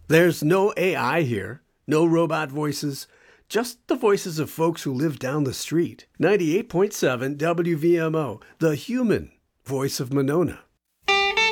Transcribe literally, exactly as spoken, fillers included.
There's no A I here, no robot voices, just the voices of folks who live down the street. ninety-eight point seven W V M O, the human voice of Monona.